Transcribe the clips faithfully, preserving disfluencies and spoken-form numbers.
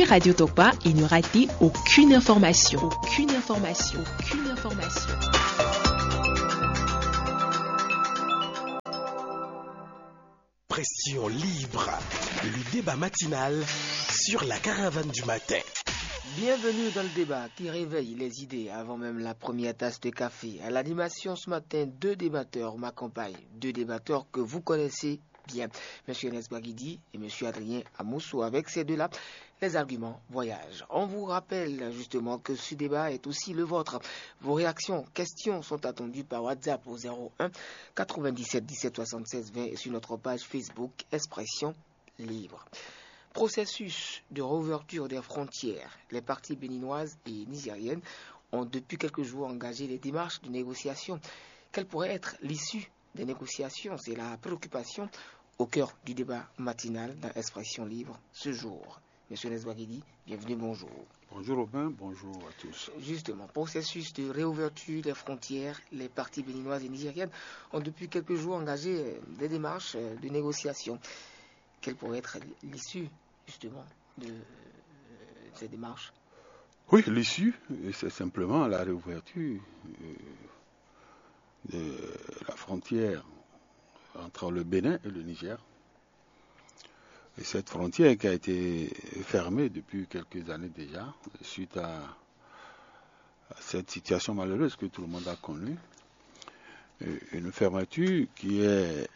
écoutez Radio Tokpa et ne ratez aucune information. Aucune information. Aucune information. Pression libre, le débat matinal sur la caravane du matin. Bienvenue dans le débat qui réveille les idées avant même la première tasse de café. À l'animation ce matin, deux débatteurs m'accompagnent. Deux débatteurs que vous connaissez bien. Monsieur Enes Baguidi et Monsieur Adrien Amoussou. Avec ces deux-là, les arguments voyagent. On vous rappelle justement que ce débat est aussi le vôtre. Vos réactions, questions sont attendues par WhatsApp au zéro un quatre-vingt-dix-sept dix-sept soixante-seize vingt et sur notre page Facebook Expression Libre. Processus de réouverture des frontières. Les parties béninoises et nigériennes ont depuis quelques jours engagé les démarches de négociation. Quelle pourrait être l'issue des négociations? C'est la préoccupation au cœur du débat matinal dans Expression Libre ce jour. Monsieur Nesbaguidi, bienvenue, bonjour. Bonjour Robin, bonjour à tous. Justement, processus de réouverture des frontières, les parties béninoises et nigériennes ont depuis quelques jours engagé des démarches de négociation. Quelle pourrait être l'issue justement de ces démarches? Oui, l'issue, c'est simplement la réouverture de la frontière entre le Bénin et le Niger. Et cette frontière qui a été fermée depuis quelques années déjà, suite à, à cette situation malheureuse que tout le monde a connue. Une fermeture qui est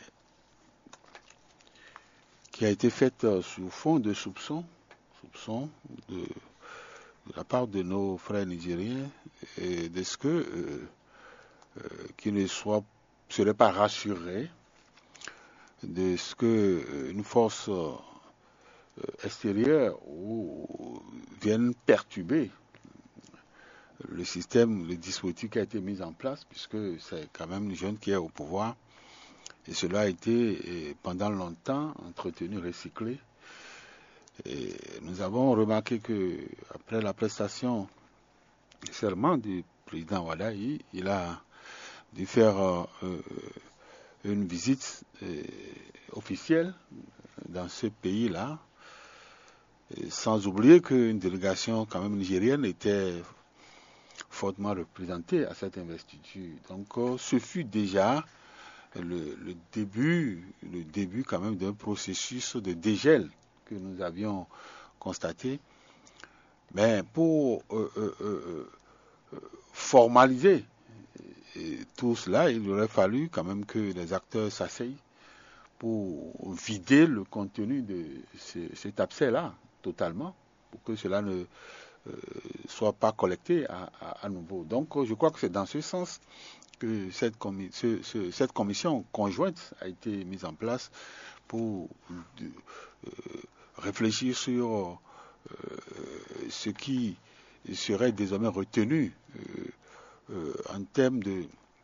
qui a été faite sous fond de soupçons, soupçons de, de la part de nos frères nigériens, et de ce que euh, euh, qu'ils ne soient, seraient pas rassurés de ce que euh, une force euh, extérieure ou, vienne perturber le système, le dispositif qui a été mis en place, puisque c'est quand même une jeune qui est au pouvoir. Et cela a été pendant longtemps entretenu, recyclé. Et nous avons remarqué que après la prestation du serment du président Wadaï, il a dû faire euh, une visite euh, officielle dans ce pays-là, sans oublier qu'une délégation quand même nigérienne était fortement représentée à cette investiture. Donc euh, ce fut déjà Le, le début, le début quand même d'un processus de dégel que nous avions constaté. Mais pour euh, euh, euh, formaliser tout cela, il aurait fallu quand même que les acteurs s'asseyent pour vider le contenu de ce, cet abcès-là totalement, pour que cela ne euh, soit pas collecté à, à, à nouveau. Donc je crois que c'est dans ce sens que cette, commi- ce, ce, cette commission conjointe a été mise en place pour de, euh, réfléchir sur euh, ce qui serait désormais retenu euh, euh, en termes de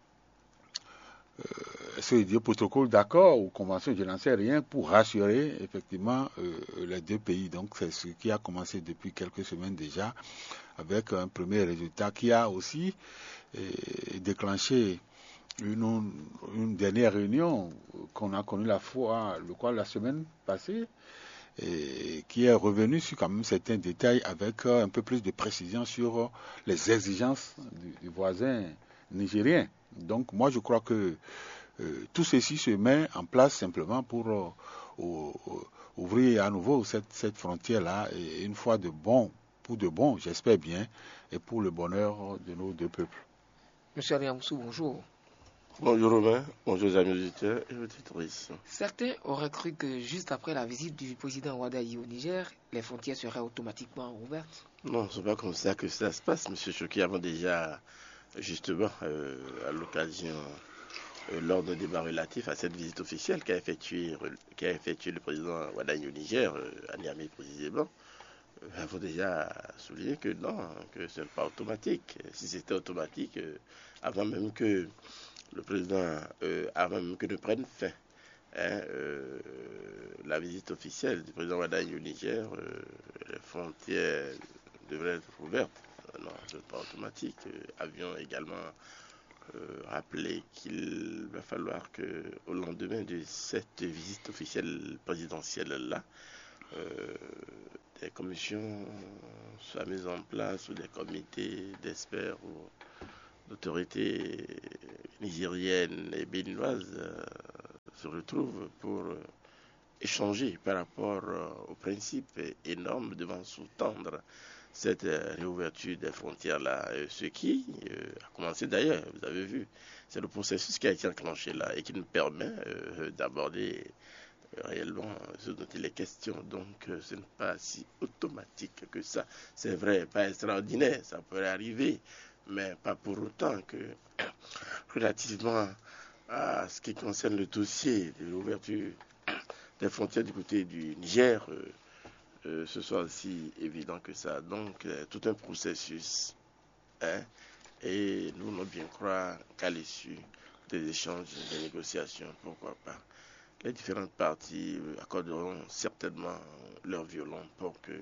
euh, est-ce que dire protocole d'accord ou convention, je n'en sais rien, pour rassurer effectivement euh, les deux pays. Donc c'est ce qui a commencé depuis quelques semaines déjà, avec un premier résultat qui a aussi et déclencher une, une dernière réunion qu'on a connue la fois, le quoi, la semaine passée, et qui est revenu sur quand même certains détails avec un peu plus de précision sur les exigences du, du voisin nigérien. Donc moi je crois que euh, tout ceci se met en place simplement pour euh, euh, ouvrir à nouveau cette, cette frontière-là, et une fois de bon, pour de bon, j'espère bien, et pour le bonheur de nos deux peuples. Monsieur Ariamoussou, bonjour. Bonjour Romain, bonjour amis auditeurs et auditrices. Certains auraient cru que juste après la visite du président Wadaï au Niger, les frontières seraient automatiquement ouvertes. Non, c'est pas comme ça que ça se passe, monsieur Choki. Avant déjà, justement, euh, à l'occasion, euh, lors d'un débat relatif à cette visite officielle qu'a effectué, qu'a effectué le président Wadaï au Niger, euh, à Niamey précisément, il faut déjà souligner que non, que ce n'est pas automatique. Si c'était automatique, euh, avant même que le président, euh, avant même que ne prenne fin hein, euh, la visite officielle du président Wadaï au Niger, euh, les frontières devraient être ouvertes. Non, ce n'est pas automatique. Euh, avions également euh, rappelé qu'il va falloir que, au lendemain de cette visite officielle présidentielle-là, euh, des commissions soient mises en place ou des comités d'experts ou d'autorités nigériennes et béninoises euh, se retrouvent pour euh, échanger par rapport euh, aux principes et normes devant sous-tendre cette euh, réouverture des frontières-là. Euh, ce qui euh, a commencé d'ailleurs, vous avez vu, c'est le processus qui a été enclenché là et qui nous permet euh, d'aborder euh, réellement ce dont il est question. Donc euh, ce n'est pas si automatique que ça. C'est vrai, pas extraordinaire, ça pourrait arriver, mais pas pour autant que relativement à ce qui concerne le dossier de l'ouverture des frontières du côté du Niger, euh, euh, ce soit aussi évident que ça. Donc, euh, tout un processus. Hein, et nous, nous bien croire qu'à l'issue des échanges, des négociations, pourquoi pas, les différentes parties euh, accorderont certainement leur violon pour que euh,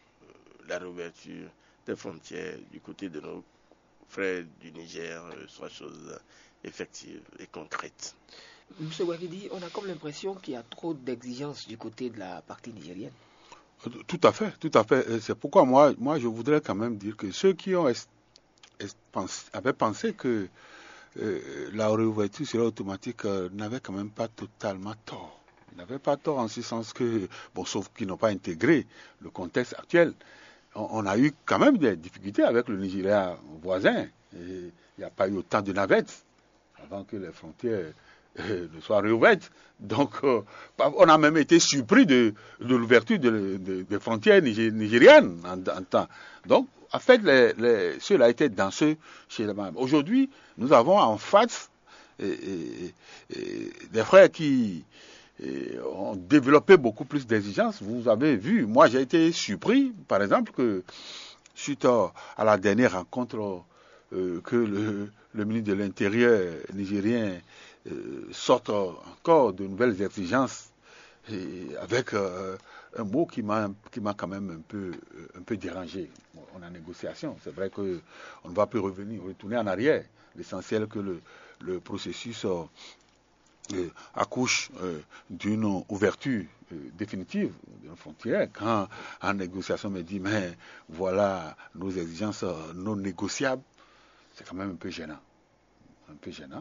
la réouverture des frontières du côté de nos frères du Niger euh, soit chose effective et concrète. Monsieur Ouakidi, on a comme l'impression qu'il y a trop d'exigences du côté de la partie nigérienne. Tout à fait, tout à fait. C'est pourquoi moi, moi je voudrais quand même dire que ceux qui ont est, est, pense, avaient pensé que euh, la réouverture serait automatique euh, n'avaient quand même pas totalement tort. Ils n'avaient pas tort en ce sens que, bon, sauf qu'ils n'ont pas intégré le contexte actuel. On, on a eu quand même des difficultés avec le Nigeria voisin. Et il n'y a pas eu autant de navettes avant que les frontières ne soit réouverte. Donc, euh, on a même été surpris de, de l'ouverture de, de, des frontières nigérianes en, en temps. Donc, en fait, les, les, cela était danseux chez les membres. Aujourd'hui, nous avons en face et, et, et, des frères qui et, ont développé beaucoup plus d'exigences. Vous avez vu, moi j'ai été surpris, par exemple, que suite à, à la dernière rencontre euh, que le, le ministre de l'Intérieur nigérien Euh, sortent encore de nouvelles exigences et avec euh, un mot qui m'a qui m'a quand même un peu un peu dérangé. Bon, on est en négociation, c'est vrai que on ne va plus revenir retourner en arrière. L'essentiel que le le processus euh, euh, accouche euh, d'une ouverture euh, définitive d'une frontière. Quand en négociation on me dit mais voilà nos exigences euh, non négociables, c'est quand même un peu gênant, un peu gênant.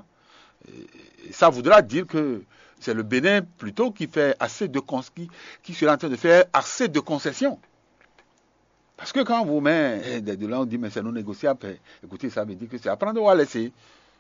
Et ça voudra dire que c'est le Bénin plutôt qui fait assez de con- qui, qui sera en train de faire assez de concessions. Parce que quand vous mettez de là, on dit mais c'est non négociable, écoutez, ça veut dire que c'est à prendre ou à laisser.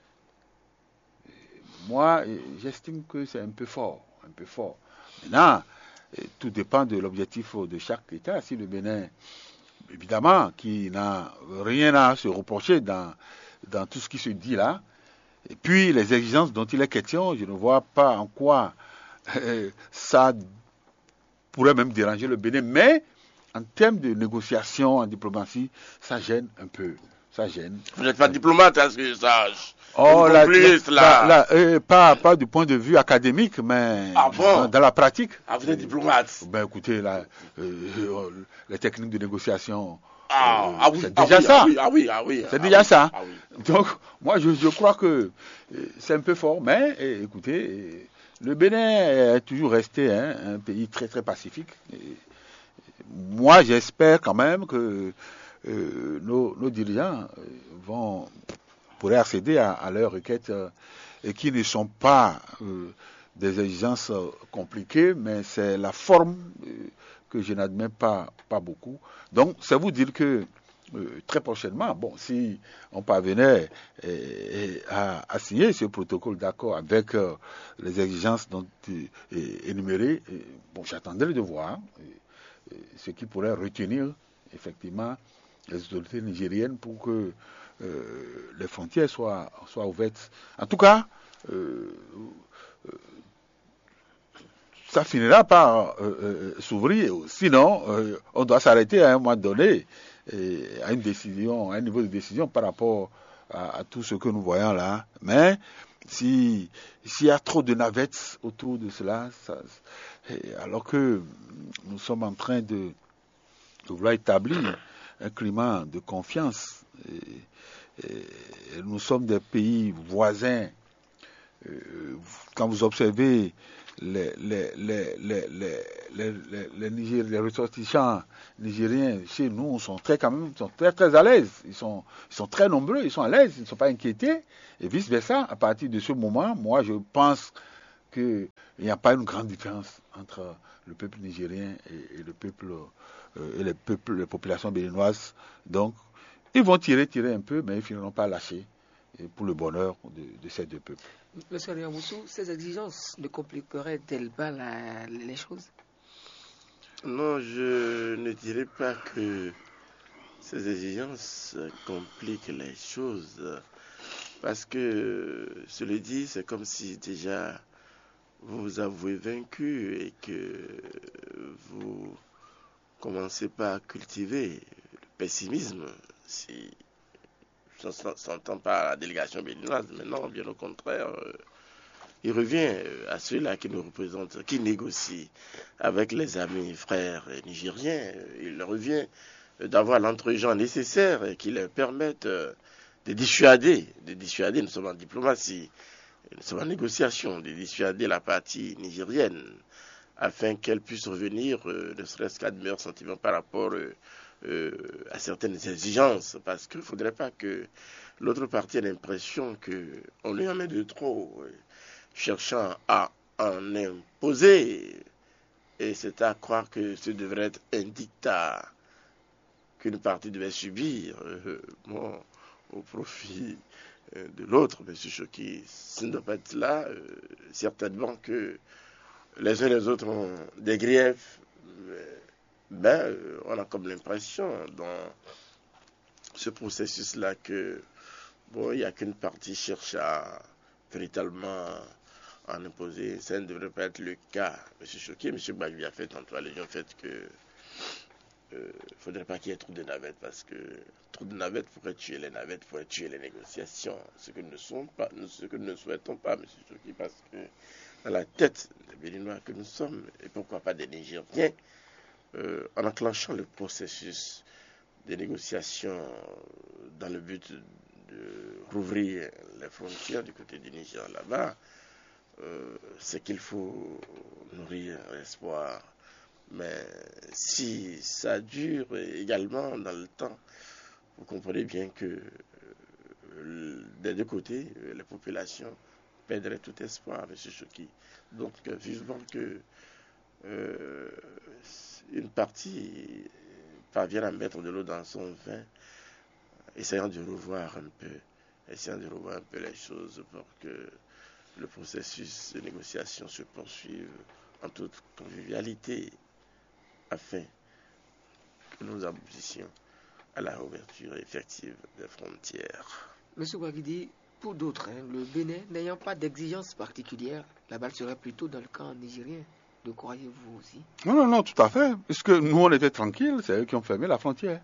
Moi, j'estime que c'est un peu fort, un peu fort. Maintenant, tout dépend de l'objectif de chaque État. Si le Bénin, évidemment, qui n'a rien à se reprocher dans, dans tout ce qui se dit là, et puis, les exigences dont il est question, je ne vois pas en quoi euh, ça pourrait même déranger le Bénin. Mais, en termes de négociation, en diplomatie, ça gêne un peu. Ça gêne. Vous n'êtes pas diplomate, à ce que je sache. Oh, là, là, là, là euh, pas, pas du point de vue académique, mais ah bon? dans, dans la pratique. Ah, vous êtes diplomate? Ben, écoutez, là, euh, les techniques de négociation... Ah, euh, ah oui, c'est ah déjà oui, ça. Ah oui, ah oui, ah oui, c'est ah déjà oui, ça. Ah oui. Donc, moi, je, je crois que euh, c'est un peu fort, mais euh, écoutez, euh, le Bénin est toujours resté hein, un pays très, très pacifique. Et, moi, j'espère quand même que euh, nos, nos dirigeants euh, vont pourraient accéder à, à leurs requêtes euh, et qui ne sont pas euh, des exigences euh, compliquées, mais c'est la forme euh, que je n'admets pas, pas beaucoup. Donc, c'est vous dire que euh, très prochainement, bon, si on parvenait euh, à, à signer ce protocole d'accord avec euh, les exigences dont, euh, énumérées, euh, bon, j'attendrai de voir euh, ce qui pourrait retenir effectivement les autorités nigériennes pour que euh, les frontières soient, soient ouvertes. En tout cas, euh, euh, ça finira par euh, euh, s'ouvrir. Sinon, euh, on doit s'arrêter à un moment donné et à une décision, à un niveau de décision par rapport à, à tout ce que nous voyons là. Mais si s'il y a trop de navettes autour de cela, ça, alors que nous sommes en train de, de vouloir établir un climat de confiance, et, et nous sommes des pays voisins euh, quand vous observez les, les, les, les, les, les, les, les, Niger, les ressortissants nigériens chez nous sont très, quand même, sont très, très à l'aise. Ils sont, ils sont très nombreux, ils sont à l'aise, ils ne sont pas inquiétés. Et vice-versa, à partir de ce moment, moi, je pense qu'il n'y a pas une grande différence entre le peuple nigérien et, et le peuple, euh, et les peuples, les populations béninoises. Donc, ils vont tirer, tirer un peu, mais ils ne finiront pas lâcher pour le bonheur de, de ces deux peuples. Monsieur Riamoussou, ces exigences ne compliqueraient-elles pas la, les choses? Non, je ne dirais pas que ces exigences compliquent les choses. Parce que, cela dit, c'est comme si déjà vous vous avouez vaincu et que vous commencez pas à cultiver le pessimisme. Si on s'entend pas à la délégation béninoise, mais non, bien au contraire, euh, il revient à ceux-là qui nous représentent, qui négocient avec les amis, frères nigériens. Il revient d'avoir l'entre-gens nécessaire et qui leur permettent de dissuader, de dissuader, nous sommes en diplomatie, nous sommes en négociation, de dissuader la partie nigérienne afin qu'elle puisse revenir, euh, ne serait-ce qu'à de meilleurs sentiments par rapport euh, euh, à certaines exigences, parce qu'il ne faudrait pas que l'autre partie ait l'impression qu'on lui en met de trop, euh, cherchant à en imposer, et c'est à croire que ce devrait être un dictat qu'une partie devait subir, euh, bon, au profit euh, de l'autre, M. Choki. Ce ne doit pas être là, euh, certainement que les uns et les autres ont des griefs, ben, euh, on a comme l'impression dans ce processus-là que, bon, il n'y a qu'une partie qui cherche à véritablement en imposer. Ça ne devrait pas être le cas. M. Choki, M. Bagui a fait tantôt allusion au fait que il euh, ne faudrait pas qu'il y ait trop de navettes, parce que trop de navettes pourrait tuer les navettes, pourrait tuer les négociations, ce que nous ne sommes pas, ce que nous ne souhaitons pas, M. Choki, parce que dans la tête des Béninois que nous sommes, et pourquoi pas des Nigériens, euh, en enclenchant le processus des négociations dans le but de rouvrir les frontières du côté du Niger là-bas, euh, c'est qu'il faut nourrir l'espoir. Mais si ça dure également dans le temps, vous comprenez bien que euh, des deux côtés, les populations perdraient tout espoir, M. Choki. Donc, vivement que euh, une partie parvienne à mettre de l'eau dans son vin, essayant de revoir un peu, essayant de revoir un peu les choses pour que le processus de négociation se poursuive en toute convivialité, afin que nous aboutissions à la réouverture effective des frontières. Monsieur Guaguidi, pour d'autres, hein, le Bénin n'ayant pas d'exigence particulière, la balle serait plutôt dans le camp nigérien. Le croyez-vous aussi? Non, non, non, tout à fait. Puisque nous, on était tranquilles, c'est eux qui ont fermé la frontière.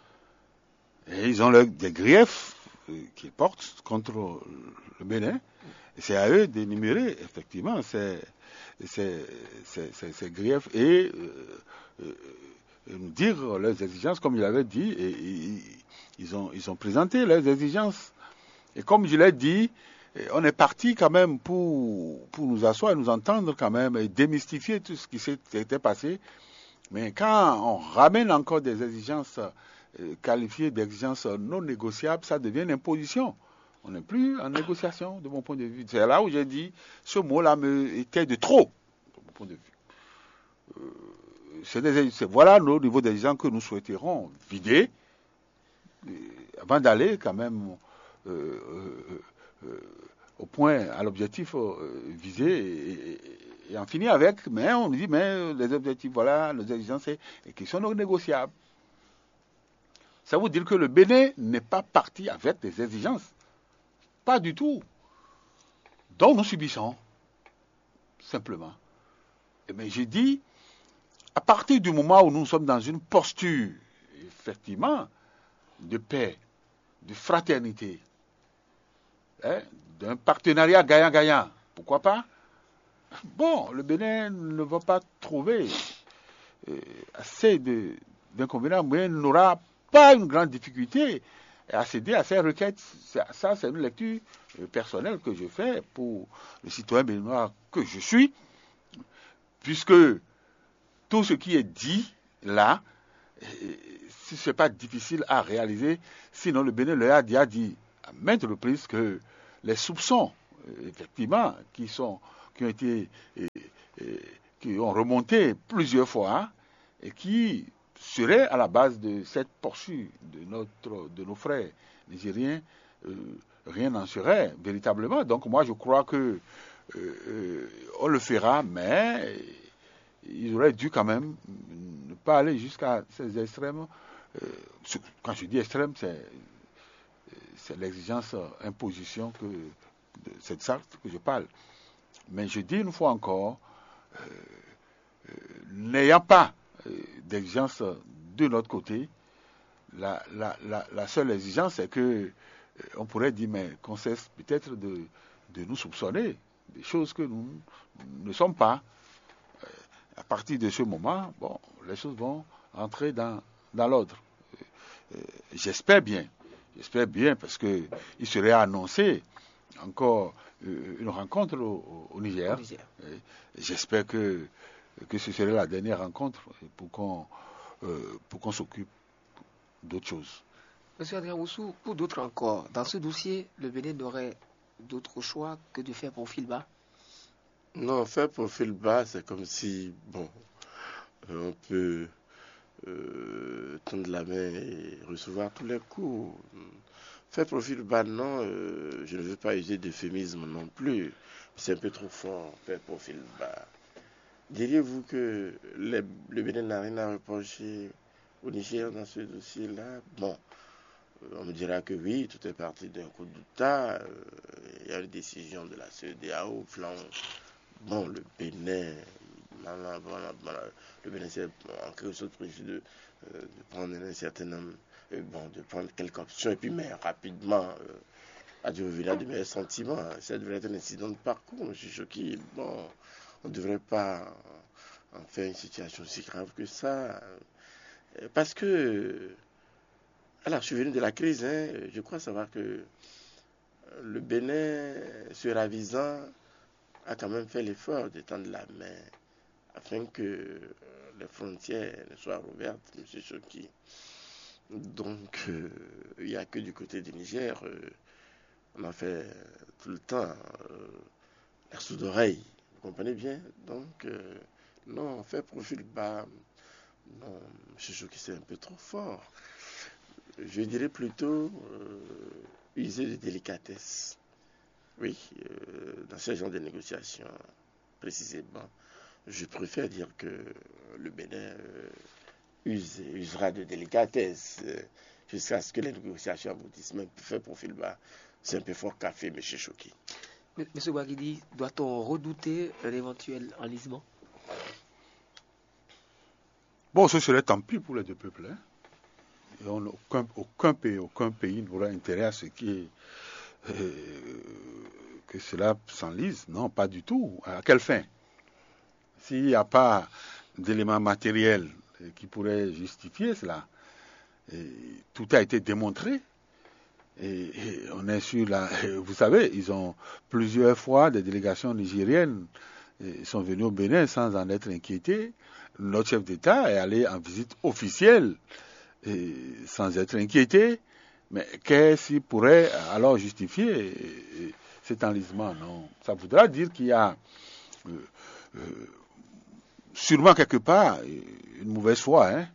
Et ils ont le, des griefs euh, qu'ils portent contre le Bénin. Et c'est à eux d'énumérer, effectivement, ces, ces, ces, ces, ces griefs et euh, euh, nous dire leurs exigences, comme il avait dit, et, et, ils, ont, ils ont présenté leurs exigences. Et comme je l'ai dit, on est parti quand même pour, pour nous asseoir et nous entendre quand même et démystifier tout ce qui s'était passé. Mais quand on ramène encore des exigences euh, qualifiées d'exigences non négociables, ça devient une imposition. On n'est plus en négociation, de mon point de vue. C'est là où j'ai dit, ce mot-là me était de trop, de mon point de vue. Euh, c'est des, c'est, voilà le niveau d'exigence que nous souhaiterons vider, euh, avant d'aller quand même euh, euh, euh, au point, à l'objectif euh, visé et, et, et en finir avec. Mais on dit, mais les objectifs, voilà, les exigences, et, et qui sont non négociables. Ça veut dire que le Bénin n'est pas parti avec des exigences. Pas du tout. Donc nous subissons, simplement. Mais j'ai dit, à partir du moment où nous sommes dans une posture, effectivement, de paix, de fraternité, hein, d'un partenariat gagnant-gagnant, pourquoi pas? Bon, le Bénin ne va pas trouver euh, assez de, d'inconvénients, mais n'aura pas une grande difficulté accéder à ces requêtes. Ça, ça c'est une lecture personnelle que je fais pour le citoyen béninois que je suis, puisque tout ce qui est dit là, ce n'est pas difficile à réaliser, sinon le Bénin leur a déjà dit à maintes reprises que les soupçons, effectivement, qui, sont, qui ont été, et, et, qui ont remonté plusieurs fois, et qui seraient à la base de cette poursuite de, notre, de nos frères nigériens, euh, rien n'en serait véritablement. Donc moi je crois que euh, euh, on le fera, mais ils auraient dû quand même ne pas aller jusqu'à ces extrêmes. Euh, quand je dis extrême, c'est, c'est l'exigence, imposition que c'est de ça que je parle. Mais je dis une fois encore, euh, euh, n'ayant pas euh, d'exigence de notre côté, la, la, la, la seule exigence c'est que euh, on pourrait dire mais qu'on cesse peut-être de, de nous soupçonner des choses que nous ne sommes pas. Euh, à partir de ce moment, bon, les choses vont entrer dans, dans l'ordre. Euh, j'espère bien, j'espère bien parce que il serait annoncé encore euh, une rencontre au, au Niger. Au Niger. Euh, j'espère que que ce serait la dernière rencontre pour qu'on euh, pour qu'on s'occupe d'autres choses. Monsieur Adrien Oussou, pour d'autres encore, dans ce dossier, le Bénin n'aurait d'autre choix que de faire profil bas? Non, faire profil bas, c'est comme si, bon, euh, on peut euh, tendre la main et recevoir tous les coups. Faire profil bas, non, euh, je ne veux pas user d'euphémisme non plus. C'est un peu trop fort, faire profil bas. Diriez-vous que les, le Bénin n'a rien à reprocher au Niger dans ce dossier-là? Bon, euh, on me dira que oui, tout est parti d'un coup d'État. Euh, il y a une décision de la C E D A O, plan. Bon, le Bénin, le Bénin c'est en quelque sorte prévu de, euh, de prendre un certain nombre, euh, bon, de prendre quelques options et puis mais rapidement euh, à dû revenir à de meilleurs sentiments. Ça devrait être un incident de parcours, M. Choki. Bon, on ne devrait pas en faire une situation si grave que ça. Parce que, à la survenue de la crise, hein, je crois savoir que le Bénin, se ravisant, a quand même fait l'effort de tendre la main afin que les frontières ne soient ouvertes, M. Choki. Donc, euh, il n'y a que du côté du Niger, euh, on a fait tout le temps euh, l'air sous d'oreille. Vous comprenez bien? Donc, euh, non, faire profil bas, non, M. Choki, c'est un peu trop fort. Je dirais plutôt euh, user de délicatesse. Oui, euh, dans ce genre de négociations, précisément, je préfère dire que le Bénin euh, use, usera de délicatesse euh, jusqu'à ce que les négociations aboutissent. Même faire profil bas, c'est un peu fort café, M. Choki. Monsieur Ouaguidi, doit-on redouter un éventuel enlisement? Bon, ce serait tant pis pour les deux peuples. Hein. Et on, aucun, aucun pays, aucun pays n'aura intérêt à ce qui est, euh, que cela s'enlise. Non, pas du tout. À quelle fin? S'il n'y a pas d'éléments matériels qui pourraient justifier cela, et tout a été démontré. Et, et on est sur la. Vous savez, ils ont plusieurs fois des délégations nigériennes sont venues au Bénin sans en être inquiétés. Notre chef d'État est allé en visite officielle et sans être inquiété. Mais qu'est-ce qui pourrait alors justifier cet enlisement? Non, ça voudra dire qu'il y a euh, euh, sûrement quelque part une mauvaise foi, hein,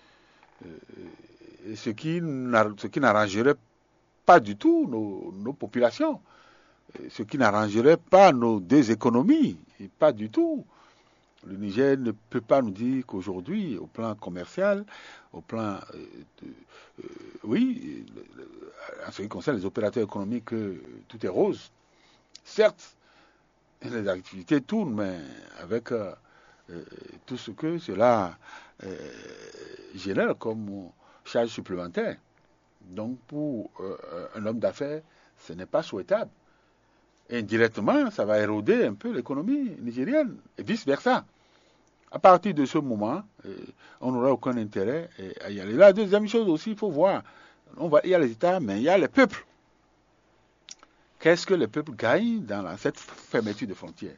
euh, ce qui n'arrangerait pas du tout nos, nos populations, ce qui n'arrangerait pas nos deux économies, et pas du tout. Le Niger ne peut pas nous dire qu'aujourd'hui, au plan commercial, au plan, euh, de, euh, oui, en ce qui concerne les opérateurs économiques, euh, tout est rose. Certes, les activités tournent, mais avec euh, euh, tout ce que cela euh, génère comme charge supplémentaire. Donc, pour euh, un homme d'affaires, ce n'est pas souhaitable. Indirectement, ça va éroder un peu l'économie nigérienne, et vice-versa. À partir de ce moment, euh, on n'aura aucun intérêt à y aller. La deuxième chose aussi, il faut voir, on va, il y a les États, mais il y a les peuples. Qu'est-ce que les peuples gagnent dans la, cette fermeture des frontières?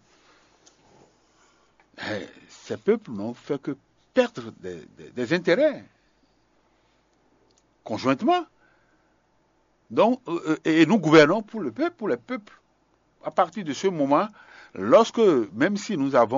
Et ces peuples n'ont fait que perdre des, des, des intérêts conjointement. Donc, euh, et nous gouvernons pour le peuple, pour les peuples. À partir de ce moment, lorsque, même si nous avons